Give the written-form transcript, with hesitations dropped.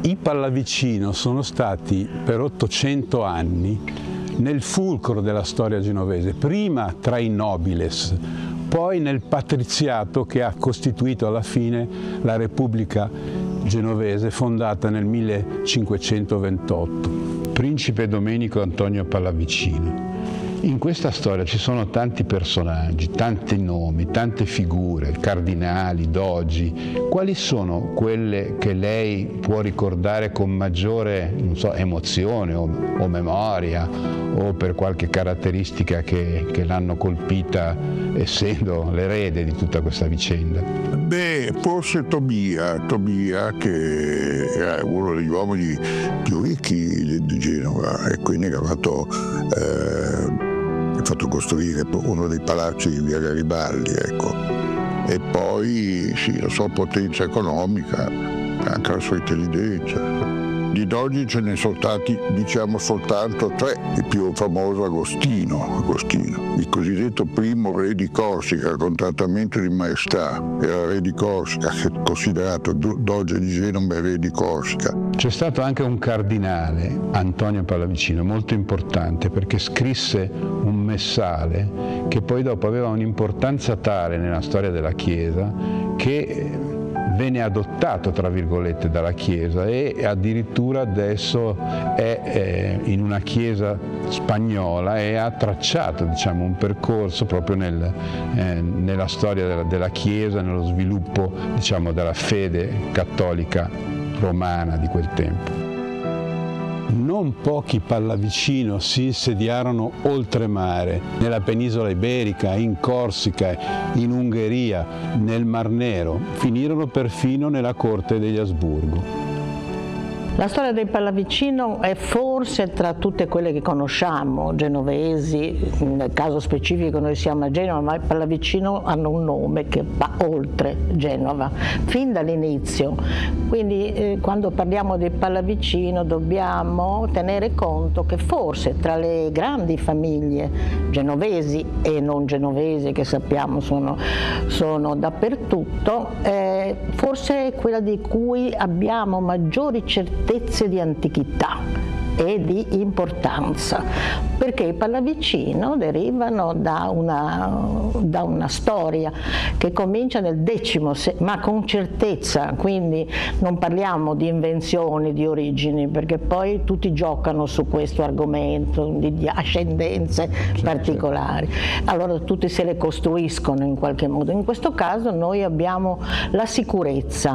I Pallavicino sono stati per 800 anni nel fulcro della storia genovese, prima tra i nobiles, poi nel patriziato che ha costituito alla fine la Repubblica genovese fondata nel 1528. Principe Domenico Antonio Pallavicino. In questa storia ci sono tanti personaggi, tanti nomi, tante figure, cardinali, dogi. Quali sono quelle che lei può ricordare con maggiore, non so, emozione o memoria o per qualche caratteristica che l'hanno colpita essendo l'erede di tutta questa vicenda? Beh, forse Tobia che era uno degli uomini più ricchi di Genova e quindi ha fatto costruire uno dei palazzi di via Garibaldi, ecco. E poi sì, la sua potenza economica, anche la sua intelligenza. Di Dogi ce ne sono stati, diciamo, soltanto tre. Il più famoso Agostino, il cosiddetto primo re di Corsica, con trattamento di maestà. Era re di Corsica, considerato doge di Genova e re di Corsica. C'è stato anche un cardinale, Antonio Pallavicino, molto importante, perché scrisse un messale che poi dopo aveva un'importanza tale nella storia della Chiesa che venne adottato, tra virgolette, dalla Chiesa e addirittura adesso è in una chiesa spagnola e ha tracciato, diciamo, un percorso proprio nella storia della Chiesa, nello sviluppo, diciamo, della fede cattolica romana di quel tempo. Non pochi Pallavicino si insediarono oltremare, nella penisola iberica, in Corsica, in Ungheria, nel Mar Nero, finirono perfino nella corte degli Asburgo. La storia dei Pallavicino è forse tra tutte quelle che conosciamo, genovesi, nel caso specifico noi siamo a Genova, ma i Pallavicino hanno un nome che va oltre Genova, fin dall'inizio. Quindi quando parliamo di Pallavicino dobbiamo tenere conto che forse tra le grandi famiglie genovesi e non genovesi, che sappiamo sono dappertutto, forse è quella di cui abbiamo maggiori certezze di antichità e di importanza, perché i Pallavicino derivano da una storia che comincia nel X, ma con certezza, quindi non parliamo di invenzioni, di origini, perché poi tutti giocano su questo argomento di ascendenze particolari. Allora tutti se le costruiscono in qualche modo. In questo caso noi abbiamo la sicurezza